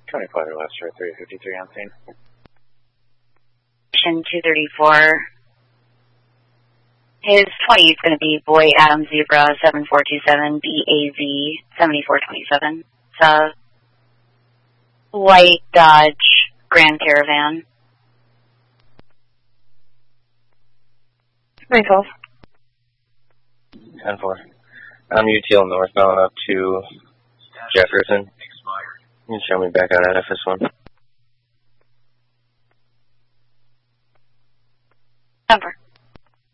24 Western 353 on scene. 234. His 20 is going to be Boy Adam Zebra 7427 BAZ 7427. It's a white Dodge Grand Caravan. 912. 10-4. I'm UTL northbound up to Jefferson. You can show me back on Edifice 1. 10-4.